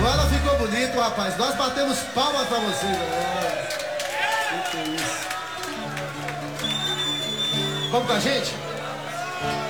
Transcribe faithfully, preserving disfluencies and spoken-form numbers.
Agora ficou bonito, rapaz. Nós batemos palmas pra você, galera. Que que é isso? Vamos com a gente?